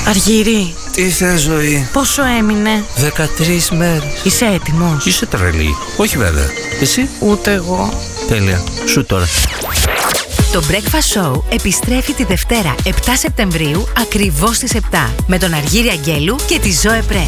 Αργύρι. Τι θες, ζωή? Πόσο έμεινε? 13 μέρες. Είσαι έτοιμος? Είσαι τρελή? Όχι βέβαια. Εσύ? Ούτε εγώ. Τέλεια. Σου τώρα. Το Breakfast Show επιστρέφει τη Δευτέρα 7 Σεπτεμβρίου ακριβώς στις 7 με τον Αργύρη Αγγέλου και τη Ζωέ Πρέ.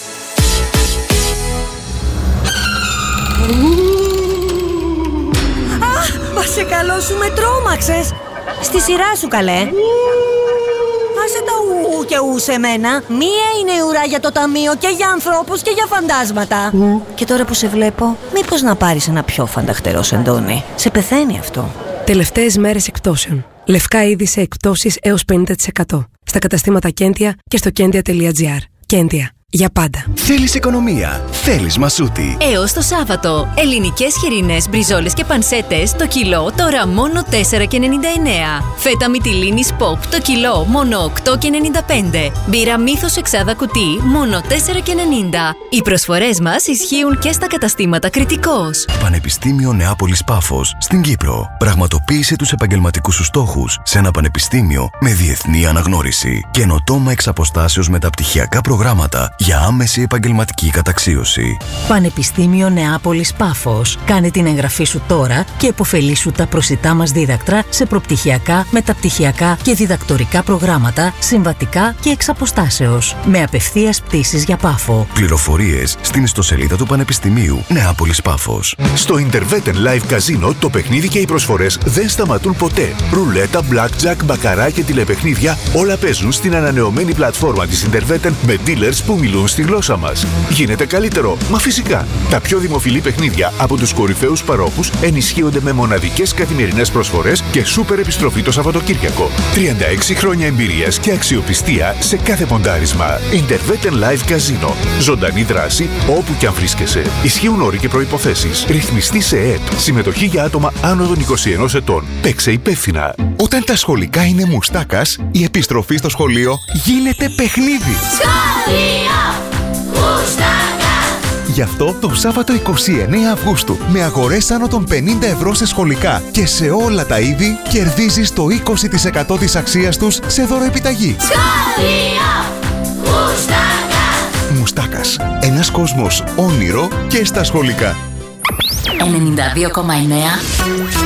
Μα σε καλό σου με τρόμαξες. Στη σειρά σου καλέ. Άσε τα ου και ου σε μένα. Μία είναι η ουρά για το ταμείο και για ανθρώπους και για φαντάσματα. Και τώρα που σε βλέπω, μήπως να πάρεις ένα πιο φανταχτερό σεντόνι? Σε πεθαίνει αυτό. Τελευταίες μέρες εκπτώσεων. Λευκά είδη σε εκπτώσεις έως 50%. Στα καταστήματα Κέντια και στο kendia.gr. Κέντια. Για πάντα. Θέλεις οικονομία. Θέλεις μασούτη. Έως το Σάββατο. Ελληνικές χοιρινές, μπριζόλες και πανσέτες το κιλό τώρα μόνο 4,99. Φέτα μυτιλίνης Pop το κιλό μόνο 8,95. Μπύρα Μύθος εξάδα κουτί μόνο 4,90. Οι προσφορές μας ισχύουν και στα καταστήματα Κρητικός. Πανεπιστήμιο Νεάπολης Πάφος στην Κύπρο. Πραγματοποίησε τους επαγγελματικούς σου στόχους σε ένα πανεπιστήμιο με διεθνή αναγνώριση. Καινοτόμα εξ αποστάσεως μεταπτυχιακά προγράμματα για άμεση επαγγελματική καταξίωση. Πανεπιστήμιο Νεάπολης Πάφος. Κάνε την εγγραφή σου τώρα και επωφελήσου τα προσιτά μας δίδακτρα σε προπτυχιακά, μεταπτυχιακά και διδακτορικά προγράμματα, συμβατικά και εξ αποστάσεως. Με απευθείας πτήσεις για Πάφο. Πληροφορίες στην ιστοσελίδα του Πανεπιστημίου Νεάπολης Πάφος. Στο Interveten Live Casino το παιχνίδι και οι προσφορές δεν σταματούν ποτέ. Ρουλέτα, blackjack, μπακαρά και τηλεπαιχνίδια όλα παίζουν στην ανανεωμένη πλατφόρμα της Interveten με dealers που μιλούν στη γλώσσα μας. Γίνεται καλύτερο, μα φυσικά. Τα πιο δημοφιλή παιχνίδια από τους κορυφαίους παρόχους ενισχύονται με μοναδικές καθημερινές προσφορές και σούπερ επιστροφή το Σαββατοκύριακο. 36 χρόνια εμπειρίας και αξιοπιστία σε κάθε ποντάρισμα. Interveten Live Casino. Ζωντανή δράση όπου κι αν βρίσκεσαι. Ισχύουν όροι και προϋποθέσεις. Ρυθμιστή σε ΕΕΠ. Συμμετοχή για άτομα άνω των 21 ετών. Παίξε υπεύθυνα. Όταν τα σχολικά είναι μουστάκας, η επιστροφή στο σχολείο γίνεται παιχνίδι. Γι' αυτό το Σάββατο 29 Αυγούστου με αγορές άνω των 50 ευρώ σε σχολικά και σε όλα τα είδη κερδίζεις το 20% της αξίας τους σε δωροεπιταγή. Μουστάκας. Ένας κόσμος όνειρο και στα σχολικά. 92,9